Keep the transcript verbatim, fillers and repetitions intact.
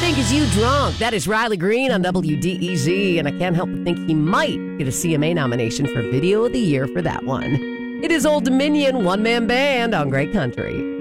Think Is You Drunk? That is Riley Green on W D E Z, and I can't help but think he might get a C M A nomination for Video of the Year for that one. It is Old Dominion, one-man band on Great Country.